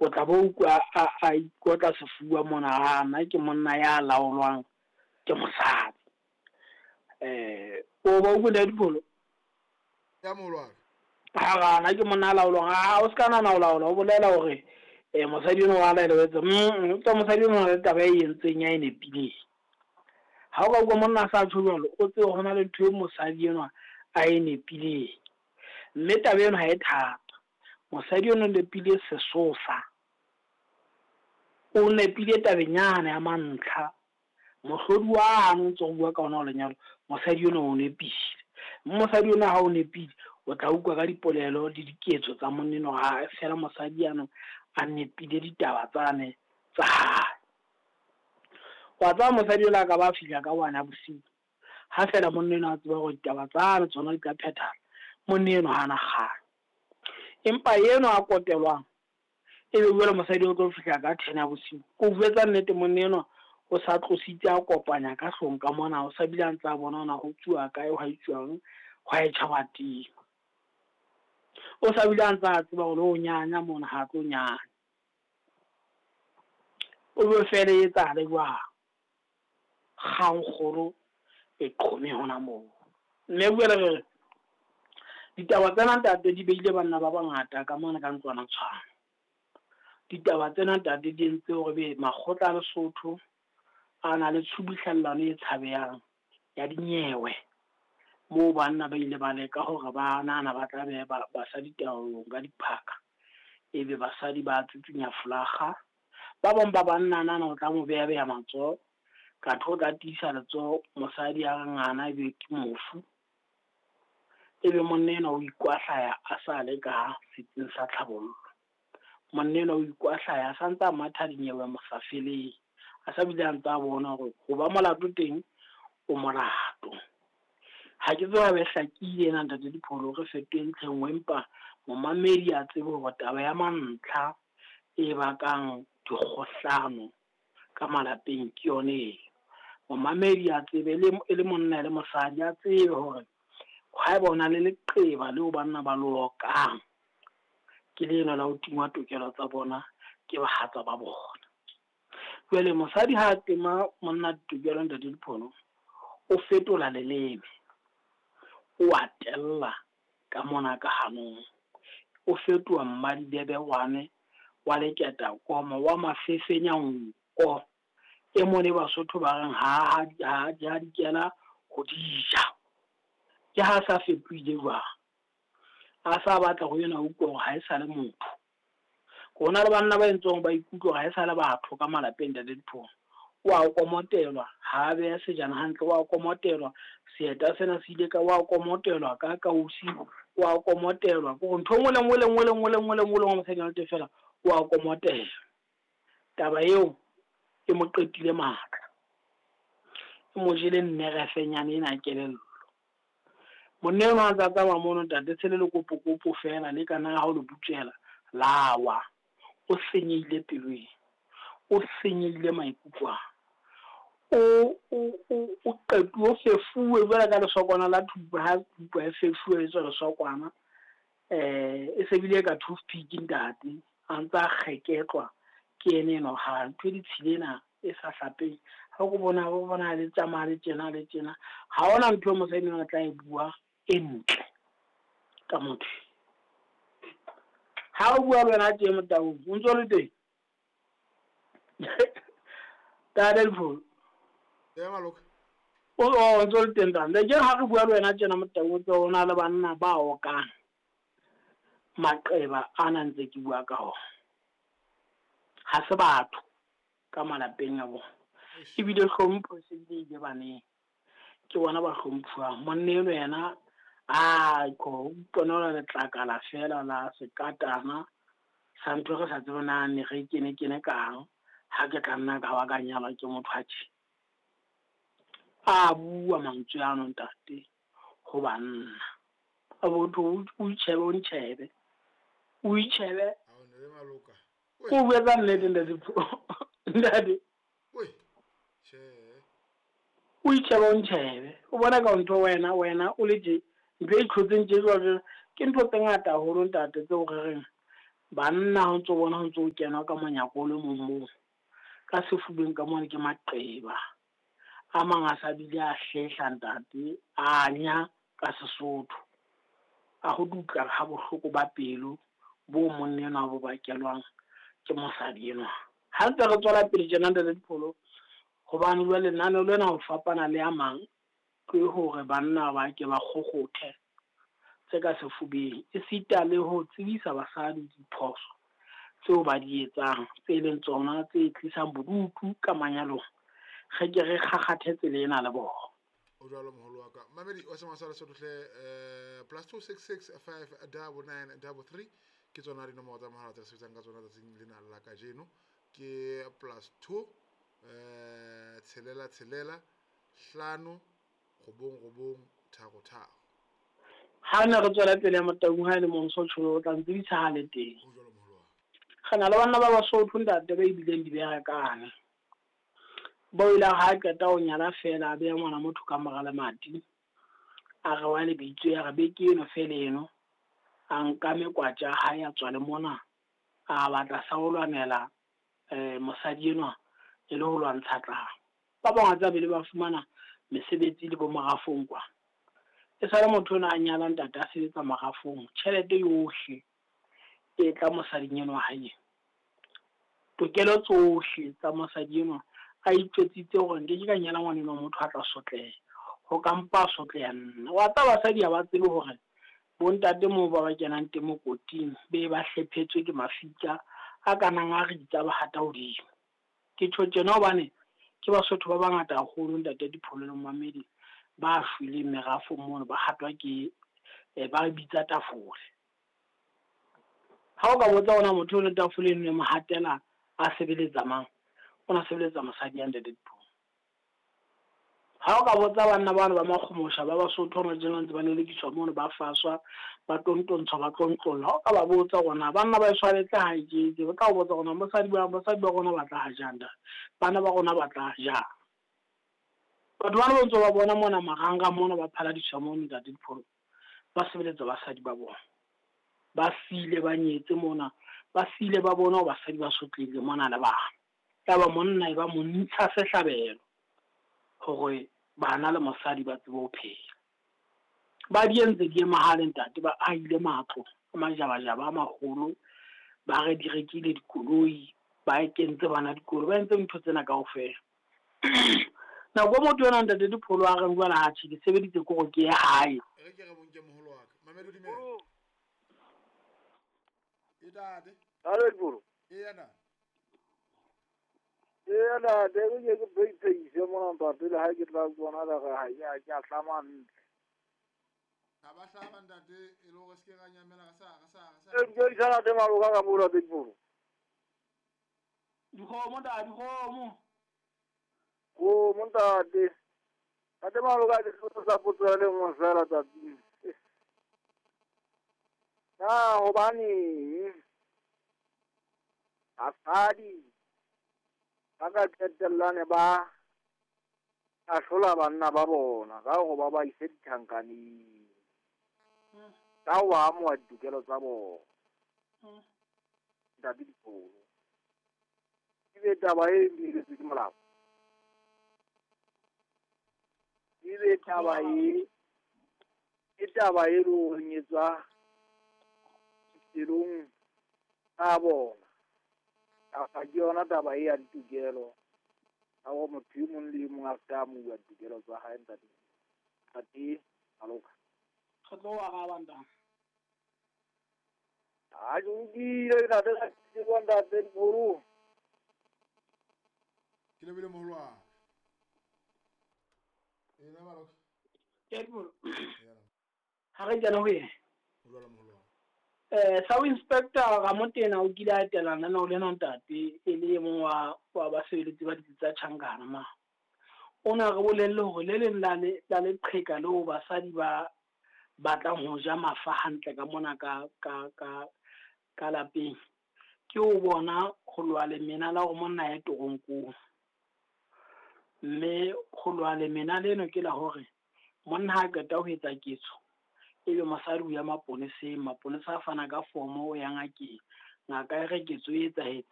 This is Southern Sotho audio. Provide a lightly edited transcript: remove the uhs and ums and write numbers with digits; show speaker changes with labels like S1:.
S1: o tla bo utlwa a ikotla sefuwa mona ana ke monna ya laolwang ke mosadi. O ba utlwa Dipholo
S2: ya molwana
S1: ha na ke monna laolwang o ska na o laola o bolela hore mosadi ono wa laeletse ke mosadi ono le taba e entseng ya nepile. Ha o ka utlwa monna sa tsholo o tse hona le ntho e mosadi eno a nepile. Mme taba eno ha e thata. Mosadi ono nepile sesosa. O nepile tabenyana ya mantlha. Mohlodi wa ano ntse go bua ka ona o lenyalo mosadi ono o nepile. Mosadi ona ha o nepile o tla utlwa ka dipolelo le diketso tsa monneno ha fela mosadi ano a nepile ditaba tsane tsa hae. Wa tsa mosadi la ka ba fihla ka wana bosiu ha fela monneno a tseba gore ditaba tsane tsona di ka phethala monneno hana kgang. Empa yeno a kotelwang e be buela mosadi o tlo fihla ka 10 ya bosiu o buetsa nnete monneno o sa tlositse a kopanya ka hlong ka mona o sa bilang tsa bona ona go tsuwa kae o ha itsuwang go e tšhabateng o sa bilang tsa tseba go lo nyanya mona ha tlo nyanya o be fele e tsale jwa kgang kgoro e qhome hona moo. Mme buela re ditaba tsena tate di beile banna ba bangata ka mona ka ntlwana tshwana. Ditaba tsena tate di entse hore be makgotla a Lesotho a na le tshubuhlellano e tshabehang ya dinyewe moo banna ba ile ba leka hore ba nana ba tla be basadi taolong ka diphaka ebe basadi ba tsutunya flaga ba bong ba banna nana o tla mo beya matso ka thoka tisa letso mosadi a ngana e be ke mofu ebe monnena o ikwahlaya a sa le ka setsing sa tlhabollo. Monnena o ikwahlaya a santsa matha dinyewe mosafeleng a sa bile a ntsa bona gore go ba molato teng o molato. Ha ke tswa be hlakile ena ntate Dipholo re feteng tlhengwe empa momamedi a tsebe go taba ya mantlha e bakang dikgohlano ka malapeng ke yone. Momamedi a tsebe le monna le mosadi a tsebe hore ha bona le leqeba le o banna ba lokang ke lena la ho tingwa tokelo tsa bona ke bahatsa ba bona. Jwale mosadi ha tema monna tokelo ntate Dipholo o fetola leleme o atella ka mona ka hanong o fetoa mmadibebe wane wa leketa koma wa mafefenyang ko e mone Basotho ba reng ha di kena go dija ke ha sa fetoile jwa a sa batla go yena utlwa ha e sa le motho gona le banna ba entsong ba ikutlwa ha e sa le batho ka malapeng ntate Dipholo wa komotelwa ha be sejana hantle wa komotelwa seeta sena se ile ka wa komotelwa ka kausi wa komotelwa go ntho ngwe mo sena le fela wa komotela taba eo e mo qetile matla e mo jele nne fenyane ena kelello monne ma tsa tsa mamono tate tshele le kopo fela le kana ha o le butshela lawa o senyile pelong o senyile maikutlo o qetuo fefuwe jwale ka lesokwana la thupa ha thupa e fefuwe tswa lesokwana e se bile ka toothpick ntate a ntsa kgeketlwa ke ene no ha ntwe di tshilena e sa hlapeng ha go bona le tsamaya le tjena ha ona ntho mo sene o tla e bua e ntle ka motho ha o bua lena tje motao o ntso le teng tadel Dipholo
S2: ya maloka
S1: o ntso le teng le je ha re bua lena tjena motao o ona le banna ba okang maqeba ana ntse ke bua ka ho ha se batho ka malapeng a bona e bile hlompho se di baneng ke bona ba hlomphuwa monneno yena ko ponela le tlakala fela la sekatana sa ntho re sa tsebana ne re kene kang ha ke tla nna ka wa ka nyala ke motho a tshi a bua mantswe a no ntate go banna a botho o itshebe
S2: a o ne maloka
S1: o bua ka nnete ndade
S2: che
S1: o itshebe o bona ka ntho wena o le je ntho e tlhotseng je jwa ke ntho tse ngata holo ntate tse o reng banna ho ntso bona ho ntso kena ka monyako o le mong ka sefubeng ka mona ke maqeba a mang a sa bile a hlehla ntate a nya ka Sesotho a ho dutla ha bohloko ba pelo bo monnena bo bakelwang ke mosadi enwa ha ntse re tswela pele tjena ntate Dipholo hobane jwale lenane lena ho fapana le a mang ke hore banna ba ke ba kgokgothe tse ka sefubeng e sita le ho tsebisa basadi diphoso tseo ba di etsang tse leng tsona tse tlisang bodutu ka manyalong ge ke re kgakgathetse le ena le bona
S2: o jalo moholo wa ka mamedi wa semasala se hle +266 59933 ke tsona dinomoro tsa mohala tse sebetsang ka tsona tsatsing lena la ka jeno ke +2 tshelela 5 robong tharo
S1: ha ne re tswela pele ya motau ha le monso tsholo o tla ntsebisa ha le teng
S2: o jalo moholo wa
S1: gana le banna ba Basotho ntate ba ibileng diberekane ba ile ha qeta o nyala fela a beya ngwana motho ka mogala mati a re wa le bitso ya re beke eno fela eno a nka mekwatja ha ya tswa le mona a batla sa ho lwanela mosadi enwa e le ho lwantsha tla ba bangata bele ba fumana mesebetsi le bo marafong kwa e sa le motho ona a nyala ntate a sebetsa marafong tjhelete yohle e tla mosading enwa hae tokelo tsohle tsa mosadi enwa a itwetsitse hore nke ka nyala ngwana enwa motho a tla sotleha ho kampa sotleha nna wa tsa basadi ha ba tsebe hore bontate moo ba ba kenang teng mokoting be ba hlephetswe ke mafika a kanang a ritsa ba hata hodimo ke tjho tjena hobane ke Basotho ba bangata haholo ntate Dipholo le Mamedi ba file merafo mona ba hatwa ke ba bitsa tafole ha o ka botsa ona motho le tafoleng le mo hatela a sebeletsa mang ona sebeletsa mosadi ya ntate Dipholo ha o ka botsa banna bana ba makgomosha ba Basotho hona jeno ntse ba lelekiswa mona ba faswa ba tontontshwa ba tlontlolla ha o ka ba botsa gona banna ba tshwanetse ha ijetse ba ka botsa gona mosadi ba gona ba tla ha janda bana ba gona ba tla ja batho bana ba ntse ba bona mona maranga mona ba phala dishamone ntate Dipholo ba sebeletsa basadi ba bona ba sile ba nyetse mona ba sile ba bona ho basadi ba sotlile mona le bana ya ba monna e ba montsha sehlabelo hore bana le mosadi ba tsebo phela ba di entse di mahale ntate ba a ile matlo a majabajaba a magolo ba re di rekile dikoloi ba kentse bana dikolo ba entse ntho tsena kaofela na go motho yona ntate Dipholo a re jwala ha tshi ke sebeditse ko go ke hae
S2: e ke re bonke moholo wa ka mamedi dimela e dade
S3: Hello Dipholo
S2: e yana
S3: ela de ke ke beitse mona ntate le ha ke tla bona la ga ya ke tlhaman
S2: ga ba hlaba ntate e le go se ke ga nyamela ga sa
S3: ke tsana de maloka ka mola Dipholo
S1: dikgomo da dikgomo
S3: o montate a te maloka ke sa potsa le mo sala tati na hobane asadi aka tsetellane ba a hlola banna ba bona ka go ba ba ise dithankane ka wa mo a dikelo tsa bona ntate Dipholo ke be taba e di ke molao ke taba e lo nyetswa dilong a bona a ke yona taba e ya ditokelo a go motho yo mongwe le mongwe a sa mo ya ditokelo tsa hae ntate ati aloka
S1: ga tlo wa ga banda
S3: a jungile na de kwanda de buru
S2: ke lebile moholo wa e na maloka
S1: ke Dipholo
S2: yana
S1: ha re jana ho yena
S2: o jalo moholo wa
S1: sa inspector ga motena o kile a telana na o le ntate e le mongwe wa ba sebeletsi ba ditsa tshangana ma ona re bolelle hore le leng la le qheka le ho basadi ba batlang ho ja mafa hantle ka mona ka lapeng ke o bona go lwa le mena la go monna ya toronkong mme go lwa le mena leno ke la hore monna ha qeta ho etsa ketso e be mosadi o ya maponesa a fana ka fomo o ya ngakeng ngaka e re ketso e etsahetse